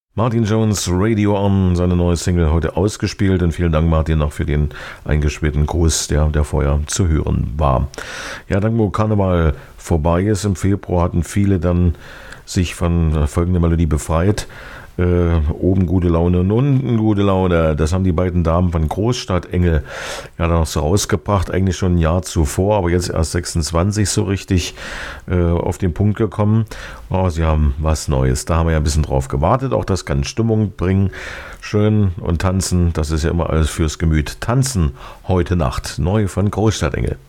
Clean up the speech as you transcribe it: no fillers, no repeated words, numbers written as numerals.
Martin Jones, Radio On, seine neue Single heute ausgespielt, und vielen Dank, Martin, noch für den eingespielten Gruß, der vorher zu hören war. Ja, dann, wo Karneval vorbei ist im Februar, hatten viele dann sich von folgender Melodie befreit. Oben gute Laune und unten gute Laune. Das haben die beiden Damen von Großstadtengel ja dann noch so rausgebracht, eigentlich schon ein Jahr zuvor, aber jetzt erst 26 so richtig auf den Punkt gekommen. Oh, sie haben was Neues. Da haben wir ja ein bisschen drauf gewartet. Auch das kann Stimmung bringen. Schön, und tanzen, das ist ja immer alles fürs Gemüt. Tanzen heute Nacht, neu von Großstadtengel.